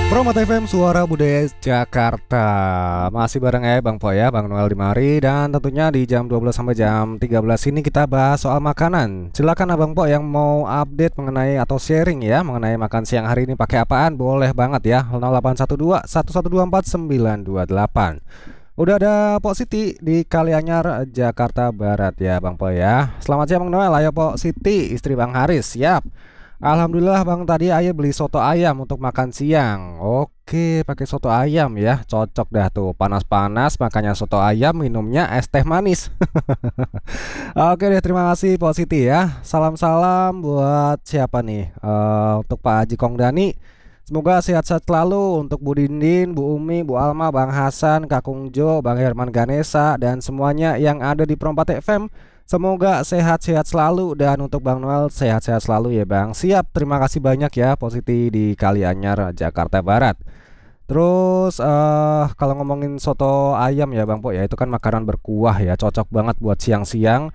Promote FM Suara Budaya Jakarta. Masih bareng Bang Po ya, Bang Noel di mari. Dan tentunya di jam 12 sampai jam 13 ini kita bahas soal makanan. Silakan Abang Po yang mau update mengenai atau sharing ya mengenai makan siang hari ini pakai apaan, boleh banget ya. 0812 1124 928. Udah ada Pok Siti di Kalianyar, Jakarta Barat ya Bang Po ya. Selamat siang Bang Noel, ayo Pok Siti, istri Bang Haris, siap. Alhamdulillah Bang, tadi ayah beli soto ayam untuk makan siang. Oke, pakai soto ayam ya, cocok dah tuh. Panas-panas makanya soto ayam, minumnya es teh manis. Oke deh, terima kasih Pak Siti ya. Salam-salam buat siapa nih? Untuk Pak Haji Kongdani. Semoga sehat-sehat selalu untuk Bu Dindin, Bu Umi, Bu Alma, Bang Hasan, Kakung Jo, Bang Herman Ganesa, dan semuanya yang ada di Perompak FM. Semoga sehat-sehat selalu, dan untuk Bang Noel sehat-sehat selalu ya Bang. Siap, terima kasih banyak ya Positi di Kalianyar, Jakarta Barat. Terus kalau ngomongin soto ayam ya Bang Po ya, itu kan makanan berkuah ya, cocok banget buat siang-siang,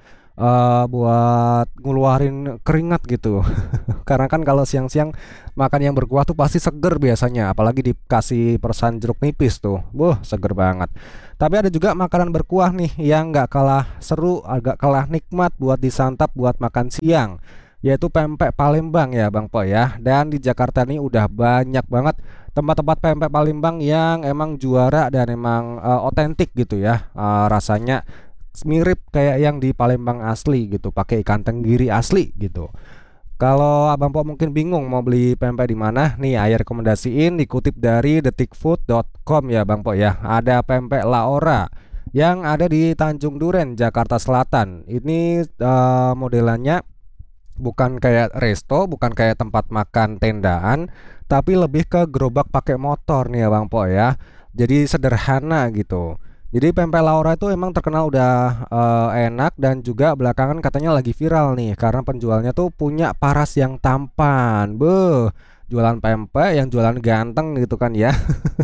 buat ngeluarin keringat gitu. Karena kan kalau siang-siang makan yang berkuah tuh pasti seger biasanya, apalagi dikasih persan jeruk nipis tuh, seger banget. Tapi ada juga makanan berkuah nih yang nggak kalah seru, agak kalah nikmat buat disantap buat makan siang, yaitu pempek Palembang ya Bang Po ya. Dan di Jakarta nih udah banyak banget tempat-tempat pempek Palembang yang emang juara dan emang otentik gitu ya. Rasanya mirip kayak yang di Palembang asli gitu, pakai ikan tenggiri asli gitu. Kalau Abang Po mungkin bingung mau beli pempek di mana, nih ayah rekomendasiin dikutip dari detikfood.com ya Bang Po ya. Ada pempek Laora yang ada di Tanjung Duren, Jakarta Selatan. Ini modelannya bukan kayak resto, bukan kayak tempat makan tendaan, tapi lebih ke gerobak pakai motor nih ya Bang Po ya. Jadi sederhana gitu. Jadi pempek Laura itu emang terkenal udah enak, dan juga belakangan katanya lagi viral nih karena penjualnya tuh punya paras yang tampan. Jualan pempek yang jualan ganteng gitu kan ya.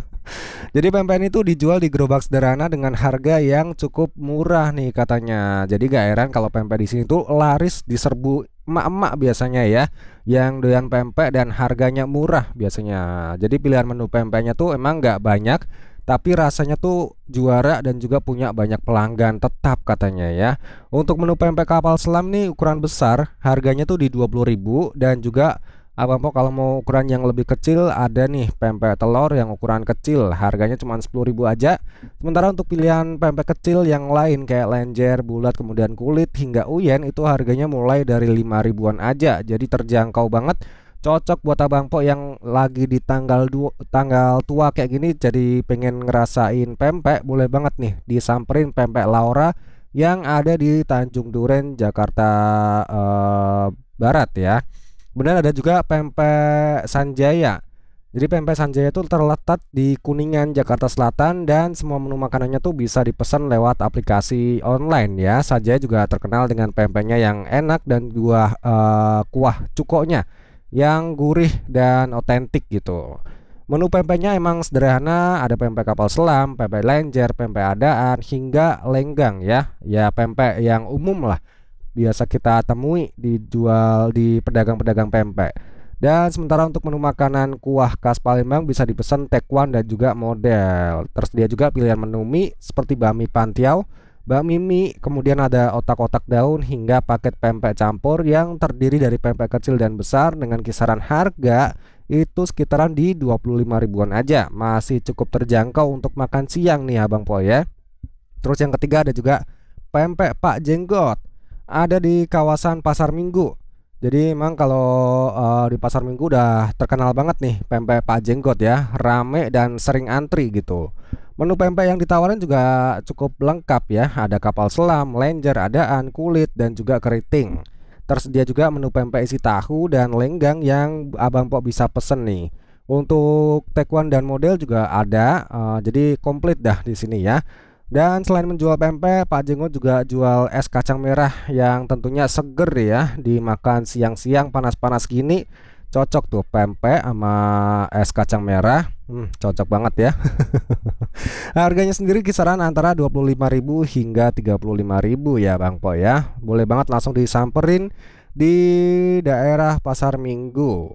Jadi pempek ini tuh dijual di gerobak sederhana dengan harga yang cukup murah nih katanya. Jadi gak heran kalau pempek di sini tuh laris diserbu emak-emak biasanya ya, yang doyan pempek dan harganya murah biasanya. Jadi pilihan menu pempeknya tuh emang gak banyak, tapi rasanya tuh juara dan juga punya banyak pelanggan tetap katanya ya. Untuk menu pempek kapal selam nih ukuran besar, harganya tuh di 20.000, dan juga Abang Po kalau mau ukuran yang lebih kecil ada nih pempek telur yang ukuran kecil, harganya cuma 10.000 aja. Sementara untuk pilihan pempek kecil yang lain kayak lenjer, bulat, kemudian kulit hingga uyen, itu harganya mulai dari 5.000-an aja. Jadi terjangkau banget. Cocok buat Abang Po yang lagi di tanggal tua kayak gini, jadi pengen ngerasain pempek, boleh banget nih disamperin pempek Laura yang ada di Tanjung Duren, Jakarta Barat ya. Kemudian ada juga pempek Sanjaya. Jadi pempek Sanjaya itu terletak di Kuningan, Jakarta Selatan, dan semua menu makanannya tuh bisa dipesan lewat aplikasi online ya. Sanjaya juga terkenal dengan pempeknya yang enak dan juga kuah cukonya yang gurih dan otentik gitu. Menu pempeknya emang sederhana, ada pempek kapal selam, pempek lenjer, pempek adaan, hingga lenggang ya. Ya pempek yang umum lah, biasa kita temui dijual di pedagang-pedagang pempek. Dan sementara untuk menu makanan kuah khas Palembang bisa dipesan take one dan juga model. Tersedia juga pilihan menu mie seperti bakmi pantiau, bakmi mie, kemudian ada otak-otak daun hingga paket pempek campur yang terdiri dari pempek kecil dan besar dengan kisaran harga itu sekitaran di 25.000-an aja. Masih cukup terjangkau untuk makan siang nih Abang Po ya. Terus yang ketiga ada juga pempek Pak Jenggot. Ada di kawasan Pasar Minggu. Jadi emang kalau di Pasar Minggu udah terkenal banget nih pempek Pak Jenggot ya, rame dan sering antri gitu. Menu pempek yang ditawarin juga cukup lengkap ya, ada kapal selam, lenjer, adaan, kulit, dan juga keriting. Tersedia juga menu pempek isi tahu dan lenggang yang Abang Po bisa pesen nih. Untuk take one dan model juga ada, jadi komplit dah di sini ya. Dan selain menjual pempek, Pak Jenggot juga jual es kacang merah yang tentunya seger ya, dimakan siang-siang panas-panas gini. Cocok tuh pempek sama es kacang merah. Cocok banget ya. Harganya sendiri kisaran antara 25.000 hingga 35.000 ya Bang Po ya. Boleh banget langsung disamperin di daerah Pasar Minggu.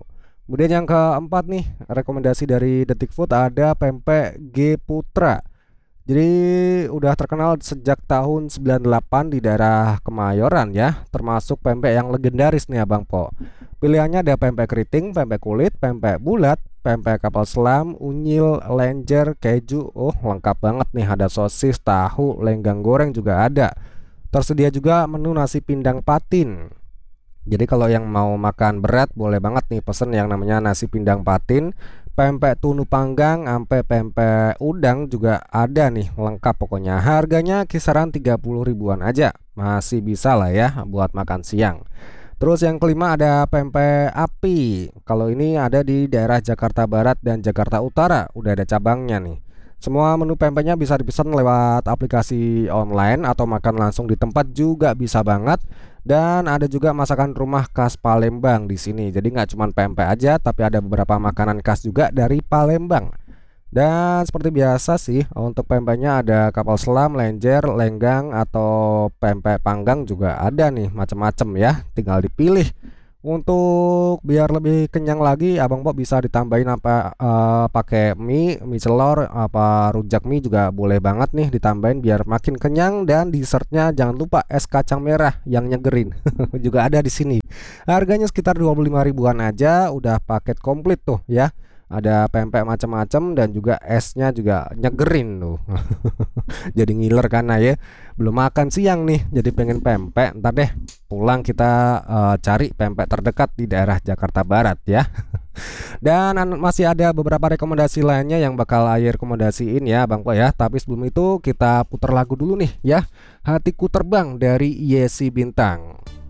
Kemudian yang keempat nih, rekomendasi dari Detik Food ada pempek G Putra. Jadi udah terkenal sejak tahun 98 di daerah Kemayoran ya, termasuk pempek yang legendaris nih Abang Po. Pilihannya ada pempek keriting, pempek kulit, pempek bulat, pempek kapal selam, unyil, lenjer, keju. Oh, lengkap banget nih, ada sosis, tahu, lenggang goreng juga ada. Tersedia juga menu nasi pindang patin. Jadi kalau yang mau makan berat boleh banget nih pesen yang namanya nasi pindang patin, pempek tunu panggang, sampai pempek udang juga ada nih, lengkap pokoknya. Harganya kisaran 30 ribuan aja. Masih bisa lah ya buat makan siang. Terus yang kelima ada pempek api. Kalau ini ada di daerah Jakarta Barat dan Jakarta Utara, udah ada cabangnya nih. Semua menu pempeknya bisa dipesan lewat aplikasi online atau makan langsung di tempat juga bisa banget. Dan ada juga masakan rumah khas Palembang di sini. Jadi nggak cuma pempek aja, tapi ada beberapa makanan khas juga dari Palembang. Dan seperti biasa sih, untuk pempeknya ada kapal selam, lenjer, lenggang, atau pempek panggang juga ada nih, macam-macam ya. Tinggal dipilih. Untuk biar lebih kenyang lagi, Abang Pok bisa ditambahin apa pakai mie celor, apa rujak mie juga boleh banget nih ditambahin biar makin kenyang. Dan dessertnya jangan lupa es kacang merah yang nyegerin juga ada di sini. Harganya sekitar 25 ribuan aja, udah paket komplit tuh ya. Ada pempek macam-macam dan juga esnya juga nyegerin tuh. Jadi ngiler karena ya belum makan siang nih, jadi pengen pempek. Ntar deh pulang kita cari pempek terdekat di daerah Jakarta Barat ya. Dan masih ada beberapa rekomendasi lainnya yang bakal Ayer rekomendasiin ya Bang Po ya. Tapi sebelum itu kita putar lagu dulu nih ya. Hatiku Terbang dari Yesi Bintang.